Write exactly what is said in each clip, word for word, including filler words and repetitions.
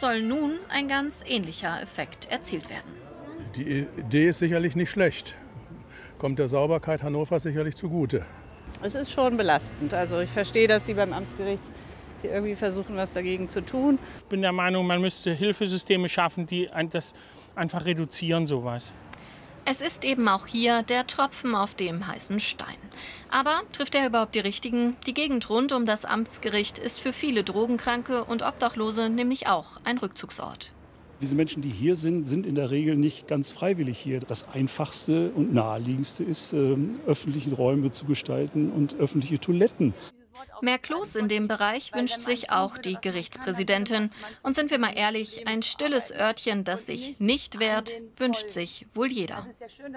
soll nun ein ganz ähnlicher Effekt erzielt werden. Die Idee ist sicherlich nicht schlecht. Kommt der Sauberkeit Hannovers sicherlich zugute. Es ist schon belastend. Also ich verstehe, dass Sie beim Amtsgericht hier irgendwie versuchen, was dagegen zu tun. Ich bin der Meinung, man müsste Hilfesysteme schaffen, die das einfach reduzieren, sowas. Es ist eben auch hier der Tropfen auf dem heißen Stein. Aber trifft er überhaupt die Richtigen? Die Gegend rund um das Amtsgericht ist für viele Drogenkranke und Obdachlose nämlich auch ein Rückzugsort. Diese Menschen, die hier sind, sind in der Regel nicht ganz freiwillig hier. Das Einfachste und Naheliegendste ist, äh, öffentliche Räume zu gestalten und öffentliche Toiletten. Mehr Klos in dem Bereich wünscht sich auch die Gerichtspräsidentin. Und sind wir mal ehrlich, ein stilles Örtchen, das sich nicht wehrt, wünscht sich wohl jeder.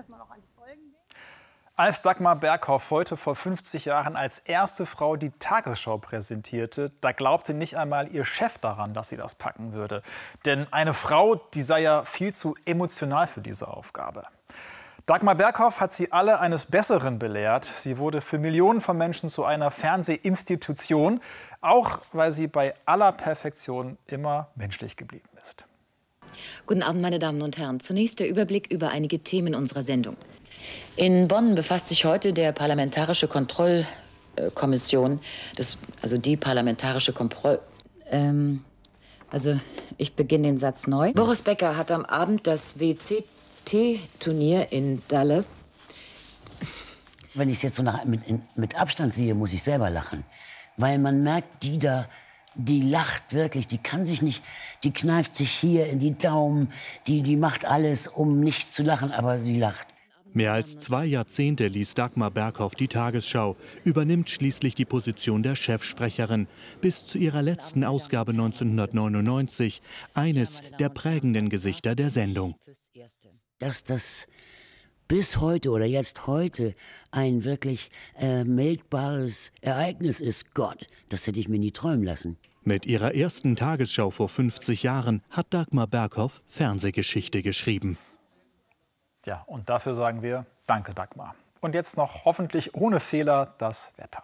Als Dagmar Berghoff heute vor fünfzig Jahren als erste Frau die Tagesschau präsentierte, da glaubte nicht einmal ihr Chef daran, dass sie das packen würde. Denn eine Frau, die sei ja viel zu emotional für diese Aufgabe. Dagmar Berghoff hat sie alle eines Besseren belehrt. Sie wurde für Millionen von Menschen zu einer Fernsehinstitution, auch weil sie bei aller Perfektion immer menschlich geblieben ist. Guten Abend, meine Damen und Herren. Zunächst der Überblick über einige Themen unserer Sendung. In Bonn befasst sich heute der Parlamentarische Kontrollkommission, das, also die Parlamentarische Kontroll... Ähm, also, ich beginne den Satz neu. Boris Becker hat am Abend das W C T-Turnier in Dallas. Wenn ich es jetzt so nach, mit, mit Abstand sehe, muss ich selber lachen. Weil man merkt, die da, die lacht wirklich, die kann sich nicht, die kneift sich hier in die Daumen, die, die macht alles, um nicht zu lachen, aber sie lacht. Mehr als zwei Jahrzehnte ließ Dagmar Berghoff die Tagesschau, übernimmt schließlich die Position der Chefsprecherin. Bis zu ihrer letzten Ausgabe neunzehnhundertneunundneunzig, eines der prägenden Gesichter der Sendung. Dass das bis heute oder jetzt heute ein wirklich äh, meldbares Ereignis ist, Gott, das hätte ich mir nie träumen lassen. Mit ihrer ersten Tagesschau vor fünfzig Jahren hat Dagmar Berghoff Fernsehgeschichte geschrieben. Ja, und dafür sagen wir Danke, Dagmar. Und jetzt noch hoffentlich ohne Fehler das Wetter.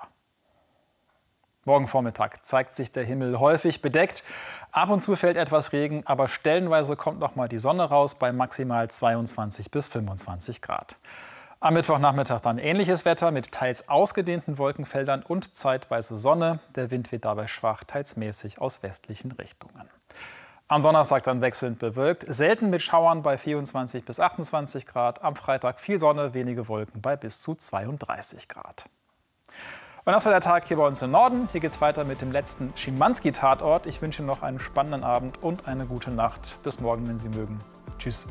Morgen Vormittag zeigt sich der Himmel häufig bedeckt. Ab und zu fällt etwas Regen, aber stellenweise kommt noch mal die Sonne raus bei maximal zweiundzwanzig bis fünfundzwanzig Grad. Am Mittwochnachmittag dann ähnliches Wetter mit teils ausgedehnten Wolkenfeldern und zeitweise Sonne. Der Wind weht dabei schwach, teils mäßig aus westlichen Richtungen. Am Donnerstag dann wechselnd bewölkt, selten mit Schauern bei vierundzwanzig bis achtundzwanzig Grad. Am Freitag viel Sonne, wenige Wolken bei bis zu zweiunddreißig Grad. Und das war der Tag hier bei uns im Norden. Hier geht es weiter mit dem letzten Schimanski-Tatort. Ich wünsche Ihnen noch einen spannenden Abend und eine gute Nacht. Bis morgen, wenn Sie mögen. Tschüss.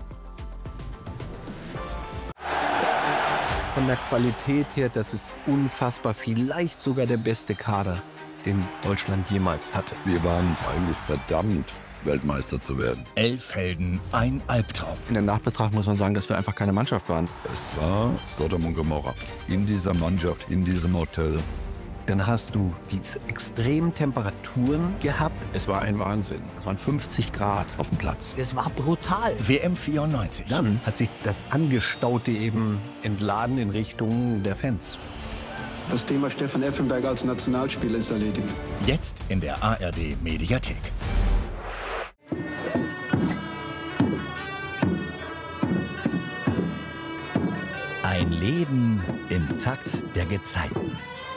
Von der Qualität her, das ist unfassbar. Vielleicht sogar der beste Kader, den Deutschland jemals hatte. Wir waren eigentlich verdammt, Weltmeister zu werden. Elf Helden, ein Albtraum. In der Nachbetrachtung muss man sagen, dass wir einfach keine Mannschaft waren. Es war Sodom und Gomorra. In dieser Mannschaft, in diesem Hotel. Dann hast du diese extremen Temperaturen gehabt. Es war ein Wahnsinn. Es waren fünfzig Grad auf dem Platz. Das war brutal. W M vierundneunzig. Dann hat sich das Angestaute eben entladen in Richtung der Fans. Das Thema Stefan Effenberg als Nationalspieler ist erledigt. Jetzt in der A R D Mediathek. Ein Leben im Takt der Gezeiten.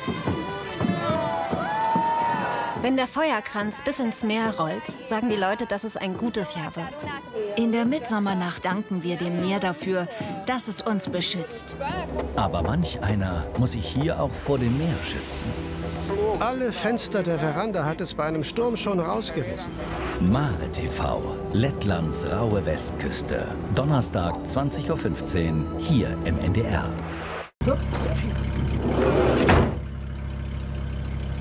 Wenn der Feuerkranz bis ins Meer rollt, sagen die Leute, dass es ein gutes Jahr wird. In der Mitsommernacht danken wir dem Meer dafür, dass es uns beschützt. Aber manch einer muss sich hier auch vor dem Meer schützen. Alle Fenster der Veranda hat es bei einem Sturm schon rausgerissen. Mare T V, Lettlands raue Westküste. Donnerstag zwanzig Uhr fünfzehn, hier im N D R.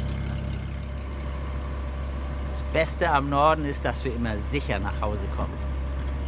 Das Beste am Norden ist, dass wir immer sicher nach Hause kommen.